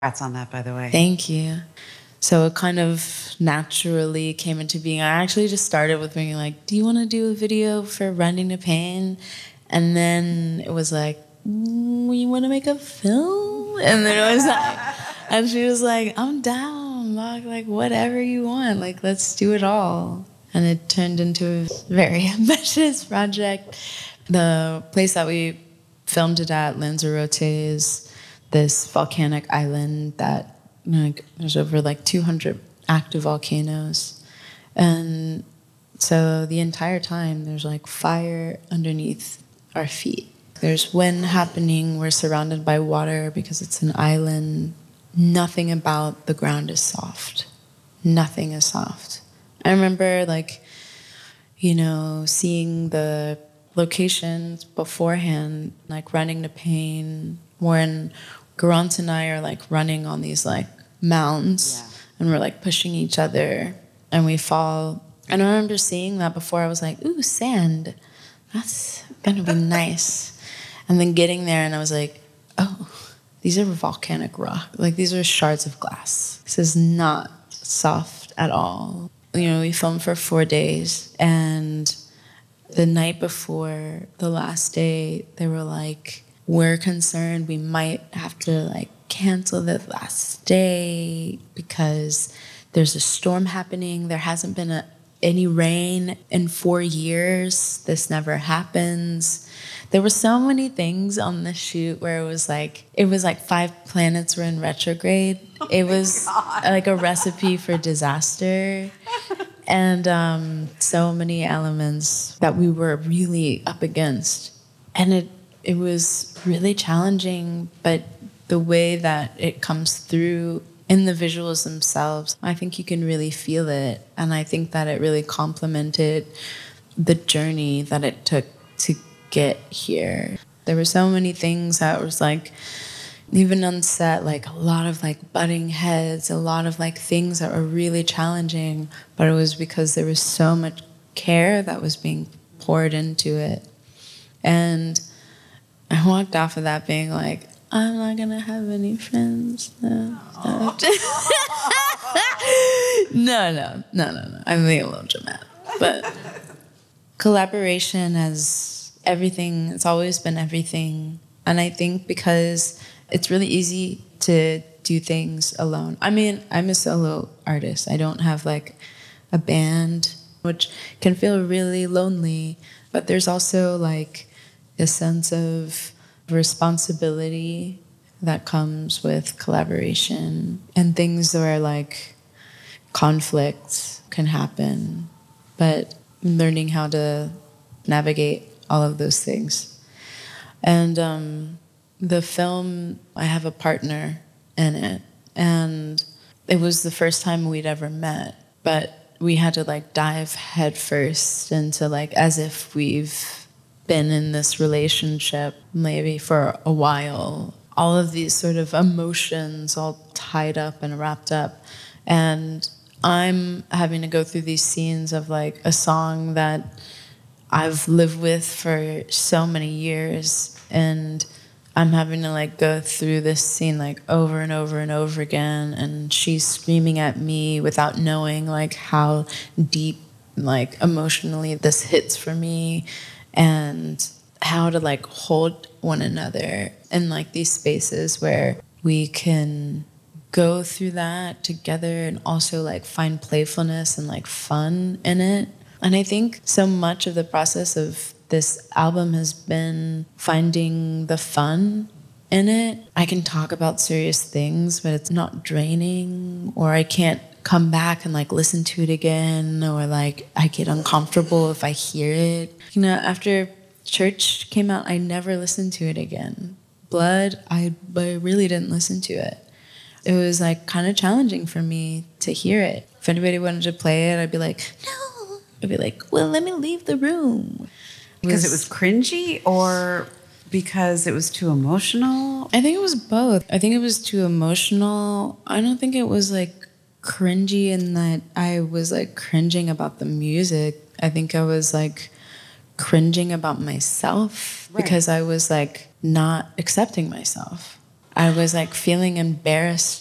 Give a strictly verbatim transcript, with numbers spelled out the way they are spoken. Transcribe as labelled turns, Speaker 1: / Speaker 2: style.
Speaker 1: Congrats on that, by the way.
Speaker 2: Thank you. So it kind of naturally came into being. I actually just started with being like, do you want to do a video for Running to Pain? And then it was like, mm, you want to make a film? And then it was like, and she was like, I'm down, like, like whatever you want, like let's do it all. And it turned into a very ambitious project. The place that we filmed it at, Lanzarote, is this volcanic island that like there's over like two hundred active volcanoes, and so the entire time there's like fire underneath our feet. There's wind happening. We're surrounded by water because it's an island. Nothing about the ground is soft. Nothing is soft. I remember like, you know, seeing the locations beforehand, like Running to Pain, when Garant and I are like running on these like mounds, yeah. And we're like pushing each other and we fall. And I remember seeing that before. I was like, ooh, sand. That's gonna be nice. And then getting there and I was like, oh, these are volcanic rock. Like these are shards of glass. This is not soft at all. You know, we filmed for four days and the night before the last day, they were like, we're concerned we might have to like cancel the last day because there's a storm happening. There hasn't been a, any rain in four years. This never happens. There were so many things on the shoot where it was like, it was like five planets were in retrograde. Oh it was God. Like a recipe for disaster. And um, so many elements that we were really up against. And it it was really challenging, but the way that it comes through in the visuals themselves, I think you can really feel it. And I think that it really complemented the journey that it took to get here. There were so many things that was like, even on set, like a lot of like butting heads, a lot of like things that were really challenging, but it was because there was so much care that was being poured into it. And I walked off of that being like, I'm not gonna have any friends. No, no, no, no, no, no, no. I'm being a little dramatic. But collaboration has everything, it's always been everything. And I think because it's really easy to do things alone. I mean, I'm a solo artist. I don't have like a band, which can feel really lonely. But there's also like a sense of responsibility that comes with collaboration and things where like conflict can happen, but learning how to navigate all of those things. And um, the film, I have a partner in it, and it was the first time we'd ever met, but we had to like dive headfirst into like as if we've been in this relationship maybe for a while. All of these sort of emotions all tied up and wrapped up. And I'm having to go through these scenes of like a song that I've lived with for so many years, and I'm having to like go through this scene like over and over and over again, and she's screaming at me without knowing like how deep like emotionally this hits for me, and how to like hold one another in like these spaces where we can go through that together and also like find playfulness and like fun in it. And I think so much of the process of this album has been finding the fun in it. I can talk about serious things, but it's not draining, or I can't come back and like listen to it again, or like I get uncomfortable if I hear it. You know, after Church came out, I never listened to it again. Blood, I, I really didn't listen to it. It was like kind of challenging for me to hear it. If anybody wanted to play it, I'd be like, no. I'd be like, well, let me leave the room.
Speaker 1: Because it was cringy, or because it was too emotional?
Speaker 2: I think it was both. I think it was too emotional. I don't think it was like cringy in that I was like cringing about the music. I think I was like cringing about myself, right, because I was like not accepting myself. I was like feeling embarrassed